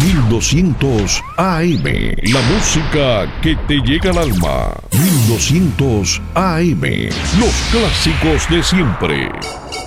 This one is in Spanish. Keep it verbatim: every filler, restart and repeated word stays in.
mil doscientos A M. La música que te llega al alma. mil doscientos A M. Los clásicos de siempre.